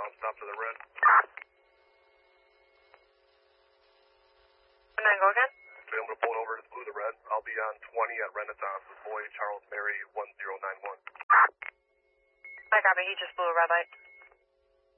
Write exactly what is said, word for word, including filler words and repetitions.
Bound stop to the red. And then go again? So I'm going to pull it over to blue the red. I'll be on twenty at Renaissance with boy Charles Mary one zero nine one. I got it. He just blew a red light.